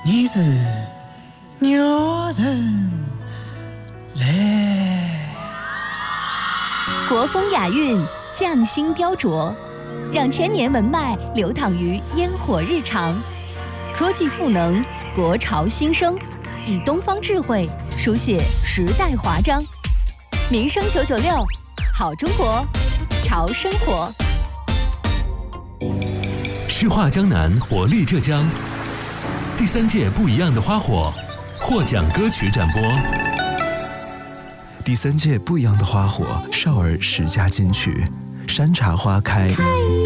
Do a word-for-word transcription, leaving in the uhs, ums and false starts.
你是牛人嘞。 国风雅韵，匠心雕琢，让千年文脉流淌于烟火日常。科技赋能，国潮新生，以东方智慧书写时代华章。民生九九六，好中国，潮生活。 诗画江南，活力浙江。第三届不一样的花火获奖歌曲展播。 第三届不一样的花火少儿十佳金曲，山茶花开。